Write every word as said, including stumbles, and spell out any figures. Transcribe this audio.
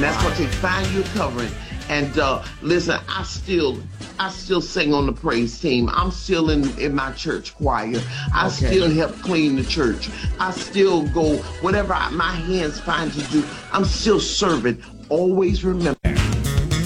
that's what they find you covering. And uh, listen, I still, I still sing on the praise team. I'm still in, in my church choir. I Okay. still help clean the church. I still go, whatever I, my hands find to do, I'm still serving. Always remember.